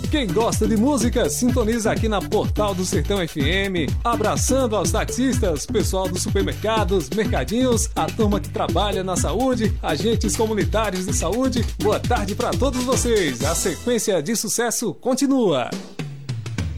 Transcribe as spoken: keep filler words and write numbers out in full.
Quem gosta de música, sintoniza aqui na Portal do Sertão F M, abraçando aos taxistas, pessoal dos supermercados, mercadinhos, a turma que trabalha na saúde, agentes comunitários de saúde. Boa tarde para todos vocês. A sequência de sucesso continua.